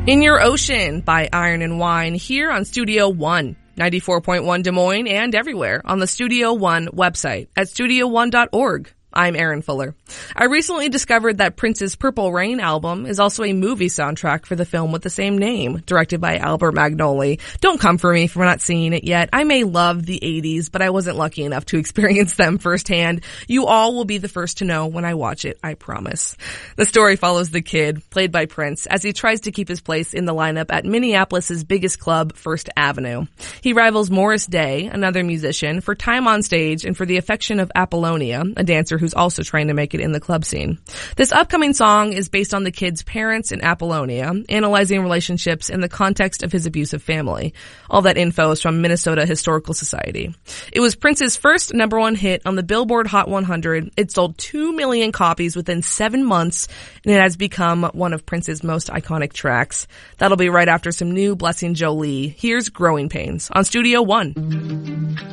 In Your Ocean by Iron and Wine here on Studio One, 94.1 Des Moines and everywhere on the Studio One website at studio1.org. I'm Erin Fuller. I recently discovered that Prince's Purple Rain album is also a movie soundtrack for the film with the same name, directed by Albert Magnoli. Don't come for me for not seeing it yet. I may love the 80s, but I wasn't lucky enough to experience them firsthand. You all will be the first to know when I watch it, I promise. The story follows the kid, played by Prince, as he tries to keep his place in the lineup at Minneapolis' biggest club, First Avenue. He rivals Morris Day, another musician, for time on stage and for the affection of Apollonia, a dancer who's also trying to make it in the club scene. This upcoming song is based on the kid's parents and Apollonia, analyzing relationships in the context of his abusive family. All that info is from Minnesota Historical Society. It was Prince's first #1 hit on the Billboard Hot 100. It sold 2 million copies within 7 months, and it has become one of Prince's most iconic tracks. That'll be right after some new Blessing Jolie. Here's Growing Pains on Studio One.